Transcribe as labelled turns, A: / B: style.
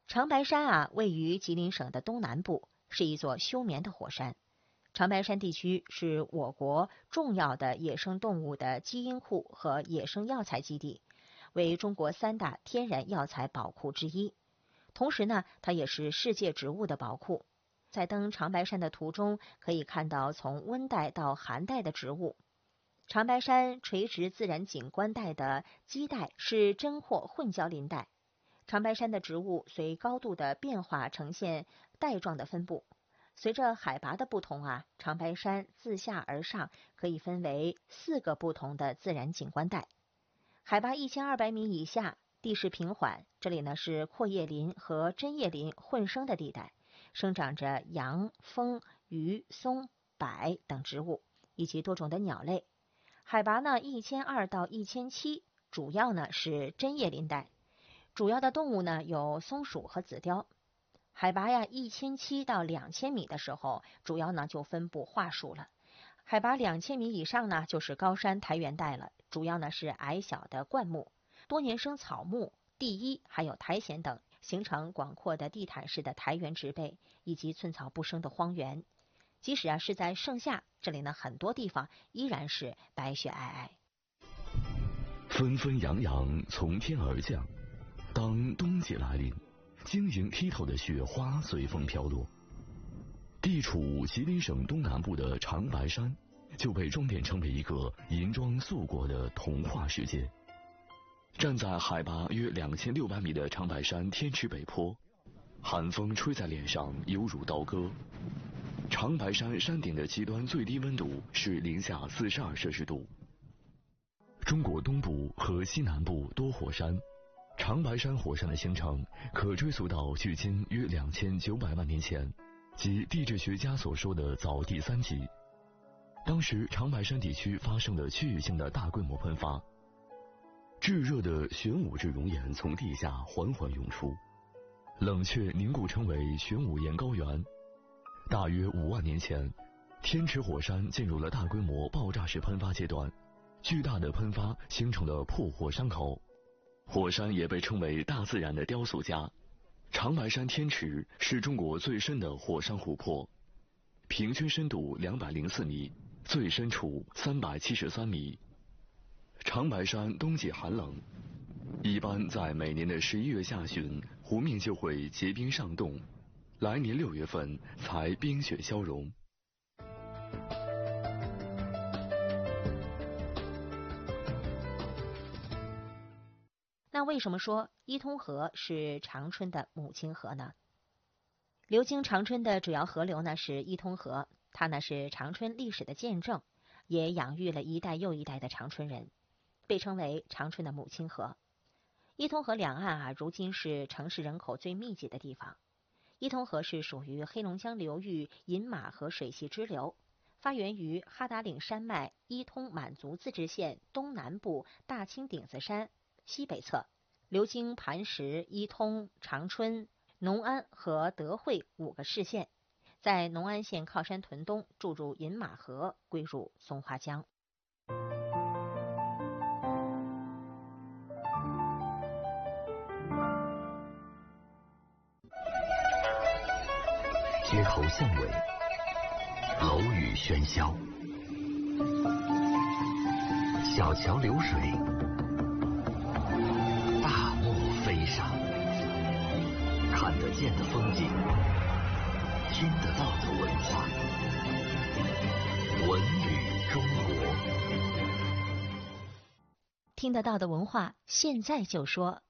A: 长白山位于吉林省的东南部，是一座休眠的火山。长白山地区是我国重要的野生动物的基因库和野生药材基地，为中国3大天然药材宝库之一。同时呢，它也是世界植物的宝库。在登长白山的途中，可以看到从温带到寒带的植物。长白山垂直自然景观带的基带是真货混交林带。长白山的植物随高度的变化呈现带状的分布。随着海拔的不同长白山自下而上可以分为4个不同的自然景观带。海拔1200米以下，地势平缓，这里呢是阔叶林和针叶林混生的地带，生长着杨、枫、榆、松、柏等植物，以及多种的鸟类。海拔呢1200到1700，主要呢是针叶林带。主要的动物呢有松鼠和紫貂。海拔1700到2000米的时候，主要呢就分布桦树了。海拔2000米以上呢就是高山苔原带了，主要呢是矮小的灌木、多年生草木、地衣还有苔藓等，形成广阔的地毯式的苔原植被，以及寸草不生的荒原。即使是在盛夏，这里呢很多地方依然是白雪皑皑。
B: 纷纷扬扬从天而降，当冬季来临，晶莹剔透的雪花随风飘落。地处吉林省东南部的长白山，就被装点成为一个银装素裹的童话世界。站在海拔约2600米的长白山天池北坡，寒风吹在脸上，犹如刀割。长白山山顶的极端最低温度是-42摄氏度。中国东部和西南部多火山，长白山火山的形成可追溯到距今约2900万年前，即地质学家所说的早第3纪。当时长白山地区发生了区域性的大规模喷发，炙热的玄武质熔岩从地下缓缓涌出，冷却凝固成为玄武岩高原。大约5万年前，天池火山进入了大规模爆炸式喷发阶段，巨大的喷发形成了破火山口。火山也被称为大自然的雕塑家。长白山天池是中国最深的火山湖泊，平均深度204米，最深处373米。长白山冬季寒冷，一般在每年的11月下旬，湖面就会结冰上冻，来年6月份才冰雪消融。
A: 那为什么说伊通河是长春的母亲河呢？流经长春的主要河流呢是伊通河，它呢是长春历史的见证，也养育了一代又一代的长春人，被称为长春的母亲河。伊通河两岸如今是城市人口最密集的地方。伊通河是属于黑龙江流域饮马河水系支流，发源于哈达岭山脉伊通满族自治县东南部大青顶子山西北侧，流经磐石、伊通、长春、农安和德惠5个市县，在农安县靠山屯东注入饮马河，归入松花江。
C: 街头巷尾，楼宇喧嚣，小桥流水，大漠飞沙，看得见的风景，听得到的文化，文旅中国。
A: 听得到的文化，现在就说。